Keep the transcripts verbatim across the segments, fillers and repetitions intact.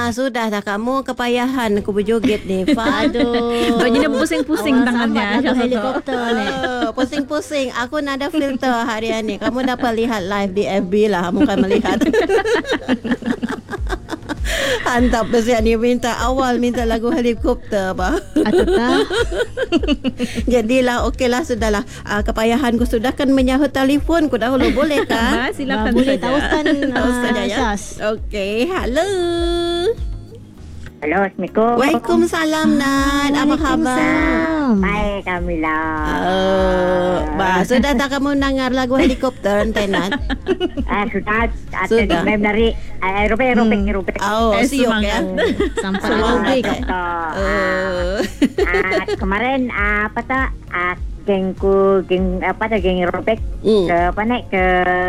Ah, sudah dah kamu kepayahan aku berjoget ni. Aduh. Jadi pusing-pusing tangannya. Lagu helikopter ni. Oh, pusing-pusing. Aku nak ada filter harian ni. Kamu dapat lihat live di F B lah. Kamu kan melihat. Hantar pesian ni minta awal minta lagu helikopter apa. Atau Jadilah okeylah sudahlah. Uh, kepayahan ku sudah kan menyahut telefon ku dahulu boleh kan? Bah, silakan boleh saja. tawarkan Tawarkan uh, ya. Syaz. Okey, halo. Halo, Assalamualaikum. Waalaikumsalam Nat. Apa khabar? Baik, Kamila. Oh, bah, sudah tak kamu dengar lagu helikopter ente Nat? Ah, sudah. Sudah. Sudah dari aerobik, aerobik, aerobik. Oh, Eh, siok ya. Sampai Semangat, aerobik. eh. Oh. Ah, kemarin ah, apa tak? Ah, gengku, geng apa tak geng aerobik Hmm. ke apa naik ke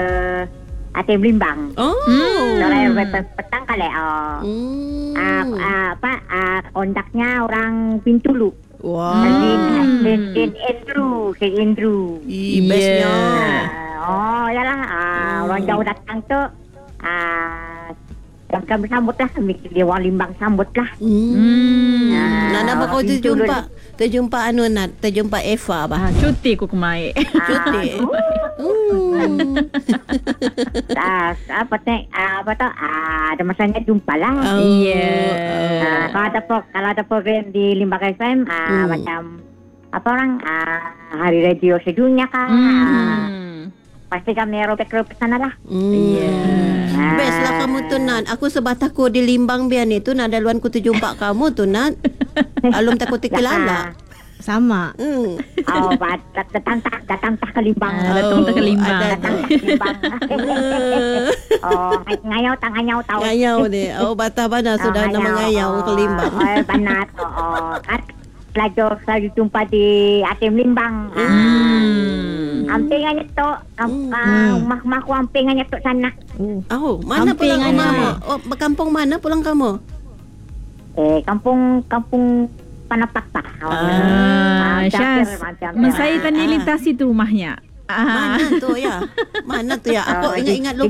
A T M Limbang. Oh. Kalau aerobik petang kali. Oh. Hmm. Ah, ah, apa? Ah, kondaknya orang Bintulu. Wah. Din, din, din Andrew, Saint Andrew. Ih, bestnya. Ah, oh, yalah. Ah, orang jauh datang tu. Ah, kami sambut lah. Dia orang Limbang sambut lah. Hmm. Ah, Nana apa kau pintu terjumpa? Terjumpa anu Nat, terjumpa Eva bah. Ah, cuti ku kemarin. Cuti. Hmm. Ah, apa tu? Ah, apa tu? Ah, ada masanya jumpa lah. Oh. Iya. Ah, kalau ada pro, kalau ada program di Limbang F M, ah, Hmm. macam apa orang ah, hari radio sedunia kan. Ah, Hmm. pasti kami aerobik ke sana lah. Hmm. Iya. Ah. Best lah kamu tu Nat. Aku sebat aku di Limbang biar ni tu Nat. Daluan ku terjumpa kamu tu Nat. Alum takut terkelala. Sama. Hmm. Oh, bat- datang tak datang tak ke Limbang. Ah, datang tak ke Limbang. ada- Datang tak ke Limbang. Oh, ngayau tak ngayau tahu. Ngayau ni. Oh, batah mana sudah Oh, nama ngayau ke Limbang. Oh, banat. Oh, oh. Kan pelajar selalu jumpa di A T M Limbang. Hmm. Ampingannya tu, Hmm. rumah-rumah ku ampingannya tu sana. Oh. Oh, mana pulang Kampingan kamu? ni. Oh, kampung mana pulang kamu? Eh, kampung kampung Panapakta. Ah, Syaz. Mas Saya tadi lintas itu rumahnya. Ah. Mana tu ya? Mana tu ya? Aku Oh, di- ingat-ingat